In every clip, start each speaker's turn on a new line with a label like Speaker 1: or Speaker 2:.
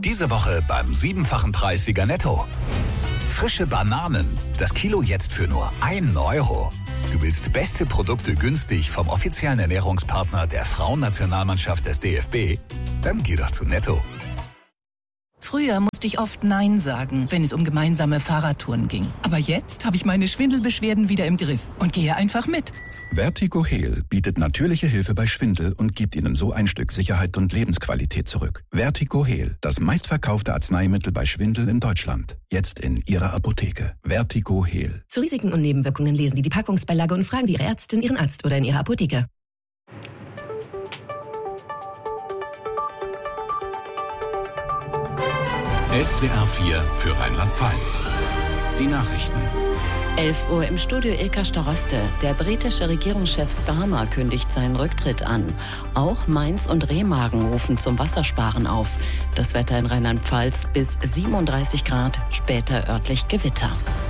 Speaker 1: Diese Woche beim 7-fachen Preissieger Netto. Frische Bananen, das Kilo jetzt für nur 1 Euro. Du willst beste Produkte günstig vom offiziellen Ernährungspartner der Frauennationalmannschaft des DFB? Dann geh doch zu Netto.
Speaker 2: Früher musste ich oft Nein sagen, wenn es um gemeinsame Fahrradtouren ging. Aber jetzt habe ich meine Schwindelbeschwerden wieder im Griff und gehe einfach mit.
Speaker 3: Vertigo Heal bietet natürliche Hilfe bei Schwindel und gibt Ihnen so ein Stück Sicherheit und Lebensqualität zurück. Vertigo Heal, das meistverkaufte Arzneimittel bei Schwindel in Deutschland. Jetzt in Ihrer Apotheke. Vertigo Heal.
Speaker 4: Zu Risiken und Nebenwirkungen lesen Sie die Packungsbeilage und fragen Sie Ihre Ärztin, Ihren Arzt oder in Ihrer Apotheke.
Speaker 1: SWR 4 für Rheinland-Pfalz. Die Nachrichten.
Speaker 5: 11 Uhr im Studio Ilka Staroste. Der britische Regierungschef Starmer kündigt seinen Rücktritt an. Auch Mainz und Remagen rufen zum Wassersparen auf. Das Wetter in Rheinland-Pfalz bis 37 Grad, später örtlich Gewitter.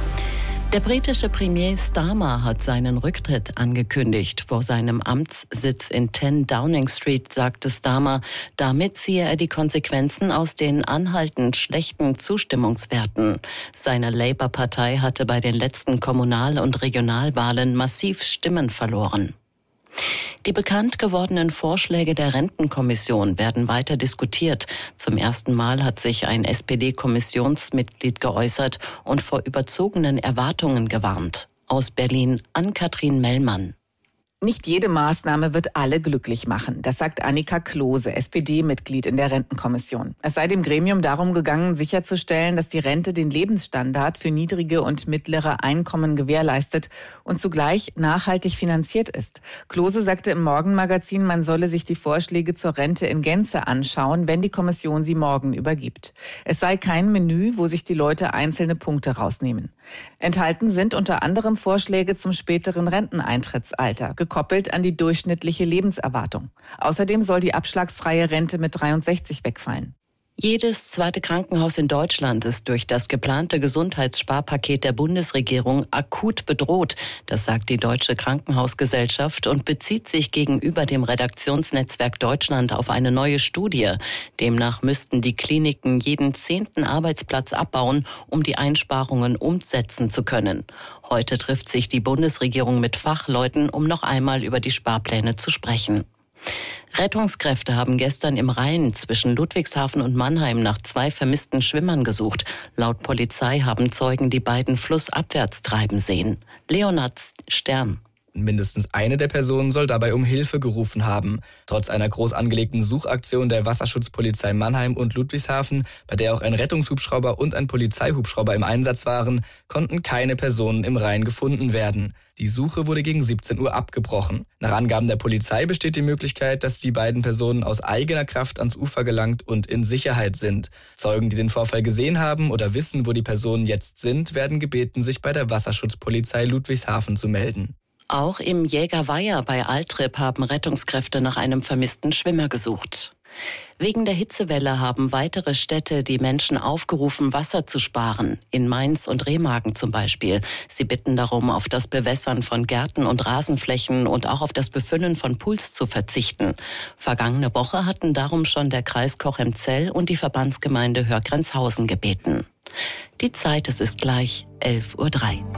Speaker 5: Der britische Premier Starmer hat seinen Rücktritt angekündigt. Vor seinem Amtssitz in 10 Downing Street sagte Starmer, damit ziehe er die Konsequenzen aus den anhaltend schlechten Zustimmungswerten. Seine Labour-Partei hatte bei den letzten Kommunal- und Regionalwahlen massiv Stimmen verloren. Die bekannt gewordenen Vorschläge der Rentenkommission werden weiter diskutiert. Zum ersten Mal hat sich ein SPD-Kommissionsmitglied geäußert und vor überzogenen Erwartungen gewarnt. Aus Berlin Ann-Kathrin Mellmann.
Speaker 6: Nicht jede Maßnahme wird alle glücklich machen. Das sagt Annika Klose, SPD-Mitglied in der Rentenkommission. Es sei dem Gremium darum gegangen, sicherzustellen, dass die Rente den Lebensstandard für niedrige und mittlere Einkommen gewährleistet und zugleich nachhaltig finanziert ist. Klose sagte im Morgenmagazin, man solle sich die Vorschläge zur Rente in Gänze anschauen, wenn die Kommission sie morgen übergibt. Es sei kein Menü, wo sich die Leute einzelne Punkte rausnehmen. Enthalten sind unter anderem Vorschläge zum späteren Renteneintrittsalter, gekoppelt an die durchschnittliche Lebenserwartung. Außerdem soll die abschlagsfreie Rente mit 63 wegfallen.
Speaker 5: Jedes zweite Krankenhaus in Deutschland ist durch das geplante Gesundheitssparpaket der Bundesregierung akut bedroht. Das sagt die Deutsche Krankenhausgesellschaft und bezieht sich gegenüber dem Redaktionsnetzwerk Deutschland auf eine neue Studie. Demnach müssten die Kliniken jeden 10. Arbeitsplatz abbauen, um die Einsparungen umsetzen zu können. Heute trifft sich die Bundesregierung mit Fachleuten, um noch einmal über die Sparpläne zu sprechen. Rettungskräfte haben gestern im Rhein zwischen Ludwigshafen und Mannheim nach 2 vermissten Schwimmern gesucht. Laut Polizei haben Zeugen die beiden flussabwärts treiben sehen. Leonhard Stern.
Speaker 7: Mindestens eine der Personen soll dabei um Hilfe gerufen haben. Trotz einer groß angelegten Suchaktion der Wasserschutzpolizei Mannheim und Ludwigshafen, bei der auch ein Rettungshubschrauber und ein Polizeihubschrauber im Einsatz waren, konnten keine Personen im Rhein gefunden werden. Die Suche wurde gegen 17 Uhr abgebrochen. Nach Angaben der Polizei besteht die Möglichkeit, dass die beiden Personen aus eigener Kraft ans Ufer gelangt und in Sicherheit sind. Zeugen, die den Vorfall gesehen haben oder wissen, wo die Personen jetzt sind, werden gebeten, sich bei der Wasserschutzpolizei Ludwigshafen zu melden.
Speaker 5: Auch im Jägerweiher bei Altrip haben Rettungskräfte nach einem vermissten Schwimmer gesucht. Wegen der Hitzewelle haben weitere Städte die Menschen aufgerufen, Wasser zu sparen. In Mainz und Remagen zum Beispiel. Sie bitten darum, auf das Bewässern von Gärten und Rasenflächen und auch auf das Befüllen von Pools zu verzichten. Vergangene Woche hatten darum schon der Kreis Cochem-Zell und die Verbandsgemeinde Hörgrenzhausen gebeten. Die Zeit, es ist gleich 11:03 Uhr.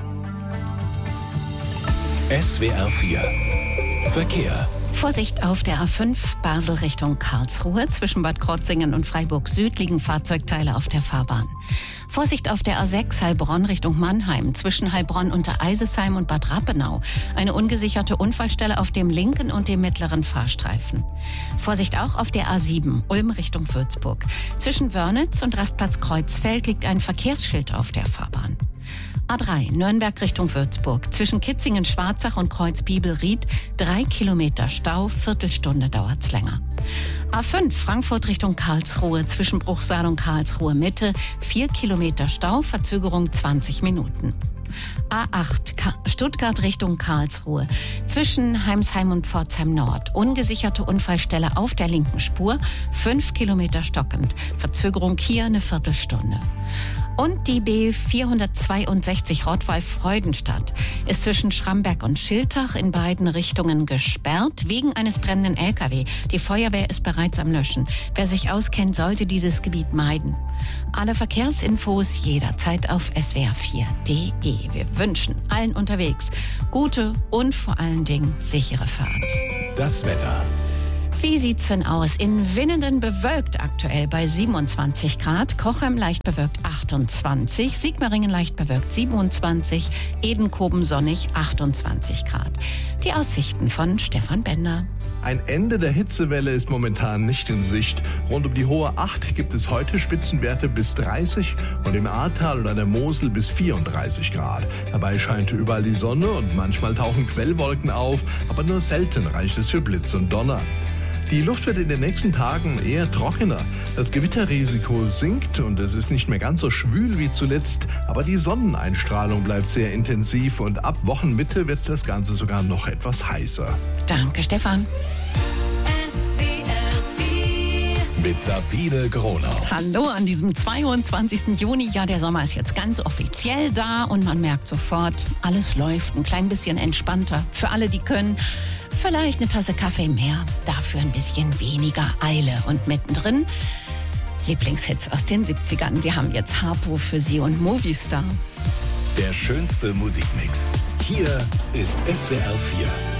Speaker 1: SWR 4 Verkehr.
Speaker 8: Vorsicht auf der A5 Basel Richtung Karlsruhe. Zwischen Bad Krozingen und Freiburg Süd liegen Fahrzeugteile auf der Fahrbahn. Vorsicht auf der A6 Heilbronn Richtung Mannheim. Zwischen Heilbronn unter Eisesheim und Bad Rappenau. Eine ungesicherte Unfallstelle auf dem linken und dem mittleren Fahrstreifen. Vorsicht auch auf der A7 Ulm Richtung Würzburg. Zwischen Wörnitz und Rastplatz Kreuzfeld liegt ein Verkehrsschild auf der Fahrbahn. A3 Nürnberg Richtung Würzburg. Zwischen Kitzingen-Schwarzach und Kreuz-Bibelried 3 Kilometer Stau, Viertelstunde dauert's länger. A5 Frankfurt Richtung Karlsruhe. Zwischen Bruchsal und Karlsruhe Mitte 4 Kilometer Stau, Verzögerung 20 Minuten. A8 Stuttgart Richtung Karlsruhe. Zwischen Heimsheim und Pforzheim Nord. Ungesicherte Unfallstelle auf der linken Spur, 5 Kilometer stockend. Verzögerung hier eine Viertelstunde. Und die B462 Rottweil-Freudenstadt ist zwischen Schramberg und Schiltach in beiden Richtungen gesperrt wegen eines brennenden LKW. Die Feuerwehr ist bereits am Löschen. Wer sich auskennt, sollte dieses Gebiet meiden. Alle Verkehrsinfos jederzeit auf swr4.de. Wir wünschen allen unterwegs gute und vor allen Dingen sichere Fahrt.
Speaker 1: Das Wetter.
Speaker 8: Wie sieht's denn aus? In Winnenden bewölkt aktuell bei 27 Grad, Cochem leicht bewölkt 28, Sigmaringen leicht bewölkt 27, Edenkoben sonnig 28 Grad. Die Aussichten von Stefan Bender.
Speaker 9: Ein Ende der Hitzewelle ist momentan nicht in Sicht. Rund um die Hohe Acht gibt es heute Spitzenwerte bis 30 und im Ahrtal und an der Mosel bis 34 Grad. Dabei scheint überall die Sonne und manchmal tauchen Quellwolken auf, aber nur selten reicht es für Blitz und Donner. Die Luft wird in den nächsten Tagen eher trockener. Das Gewitterrisiko sinkt und es ist nicht mehr ganz so schwül wie zuletzt. Aber die Sonneneinstrahlung bleibt sehr intensiv und ab Wochenmitte wird das Ganze sogar noch etwas heißer.
Speaker 8: Danke, Stefan.
Speaker 1: Mit Sabine Gronau.
Speaker 8: Hallo an diesem 22. Juni. Ja, der Sommer ist jetzt ganz offiziell da und man merkt sofort, alles läuft ein klein bisschen entspannter. Für alle, die können. Vielleicht eine Tasse Kaffee mehr, dafür ein bisschen weniger Eile. Und mittendrin Lieblingshits aus den 70ern. Wir haben jetzt Harpo für Sie und Movistar.
Speaker 1: Der schönste Musikmix. Hier ist SWR 4.